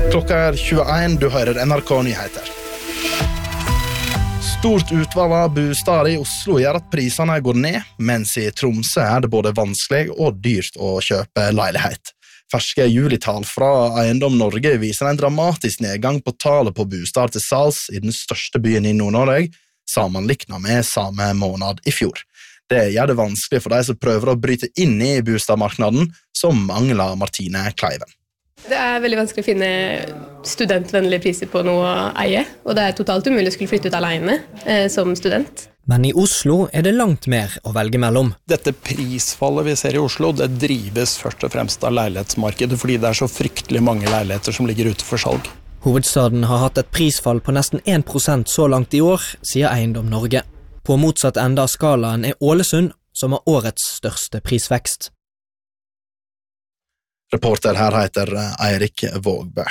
Klokka 21, du hører NRK Nyheter. Stort utvalg av bostader i Oslo gjør at prisene går ned, mens i Tromsø det både vanskelig og dyrt å kjøpe leilighet. Ferske julitall fra Eiendom Norge viser en dramatisk nedgang på tallet på bostader til salgs i den største byen i Nord-Norge, sammenlignet med samme måned i fjor. Det gjør det vanskelig for de som prøver å bryte inn i boligmarkedet, som Angela Martine Kleiven. Det veldig vanskelig å finne studentvennlige priser på noe å eie, og det totalt umulig å skulle flytte ut alene som student. Men i Oslo det langt mer å velge mellom. Dette prisfallet vi ser i Oslo, det drives først og fremst av leilighetsmarkedet, fordi det så fryktelig mange leiligheter som ligger ute for salg. Hovedstaden har hatt et prisfall på nesten 1% så langt i år, sier Eiendom Norge. På motsatt ende av skalaen Ålesund, som har årets største prisvekst. Reporter her heter Eirik Vågbø.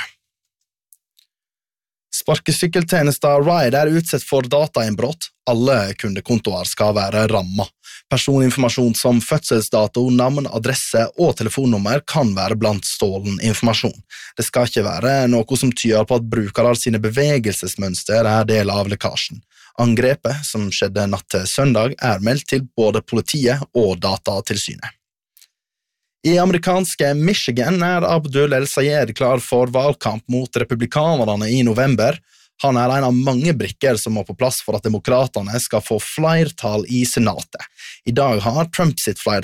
Sparkesykkeltjenester Ride utsatt for datainnbrott. Alle kundekontoer skal være rammet. Personinformasjon som fødselsdato, navn, adresse og telefonnummer kan være blant stålen informasjon. Det skal ikke være noe som tyder på at brukere sine bevegelsesmønster del av lekkasjen. Angrepet, som skjedde natt til søndag, meldt til både politiet og Datatilsynet. I amerikanske Michigan Abdul El-Sayed klar for valgkamp mot republikanerne i november. Han en av mange brikker som må på plass for at demokratene skal få flertall i senatet. I dag har Trump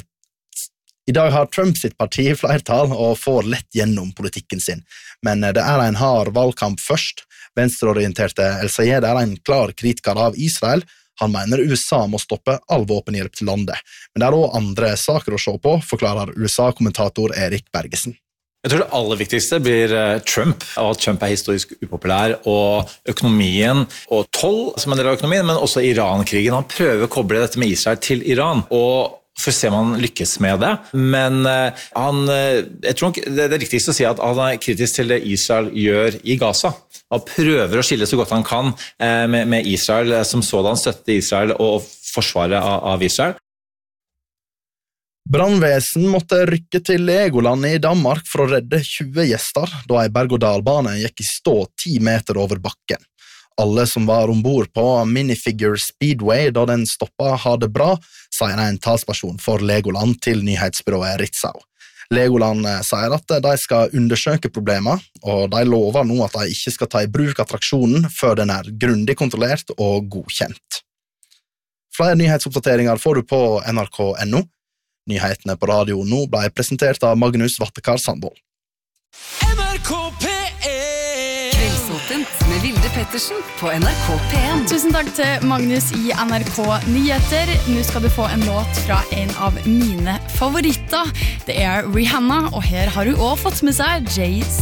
sitt parti flertall og får lett gjennom politikken sin. Men det en hard valgkamp først. Venstreorienterte El-Sayed en klar kritiker av Israel. Han mener USA må stoppe all våpenhjelp til landet. Men det også andre saker å se på, forklarer USA-kommentator Erik Bergesen. Jeg tror det aller viktigste blir Trump, og at Trump historisk upopulær, og økonomien, og toll som en del av økonomien, men også Iran-krigen. Han prøver å koble dette med Israel til Iran, og for å se om han lykkes med det. Men jeg tror nok det riktigste å si at han kritisk til det Israel gjør i Gaza. Han prøver å skille så godt han kan med Israel, som sådan støtte Israel og forsvaret av Israel. Brannvesen måtte rykke til Legoland i Danmark for å redde 20 gjester, da en berg-og-dal-bane gikk i stå 10 meter over bakken. Alle som var ombord på Minifigure Speedway da den stoppet hadde bra, sier en talsperson for Legoland til nyhetsbyrået Ritzau. Legoland sier at de skal undersøke problemer, og de lover nå at de ikke skal ta i bruk attraksjonen før den grundig kontrollert og godkjent. Flere nyhetsoppdateringer får du på nrk.no. Nyhetene på radio nå ble presentert av Magnus Vattekar Sandvold. NRK P1 Kveldsåpent med Vilde Pettersen på NRK P1. Tusen takk til Magnus i NRK Nyheter. Nå skal du få en låt fra en av mine favoritter. Det Rihanna, og her har hun også fått med seg Jay